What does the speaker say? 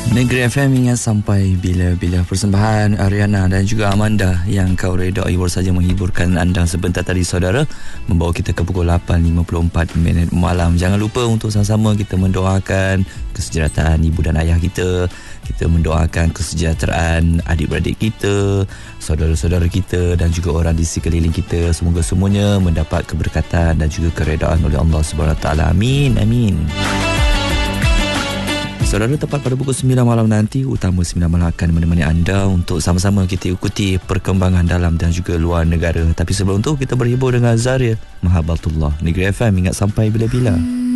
Negeri FM ingat sampai bila-bila. Persembahan Ariana dan juga Amanda yang kau redai baru saja menghiburkan anda sebentar tadi saudara, membawa kita ke pukul 8.54 malam. Jangan lupa untuk sama-sama kita mendoakan kesejahteraan ibu dan ayah kita. Kita mendoakan kesejahteraan adik-beradik kita, saudara-saudara kita dan juga orang di sekeliling kita. Semoga semuanya mendapat keberkatan dan juga keredaan oleh Allah SWT. Amin, amin. Saudara, tepat pada pukul 9 malam nanti, Utama 9 Malam akan menemani anda untuk sama-sama kita ikuti perkembangan dalam dan juga luar negara. Tapi sebelum tu, kita berhibur dengan Zaria Mahabatullah. Negeri FM ingat sampai bila-bila.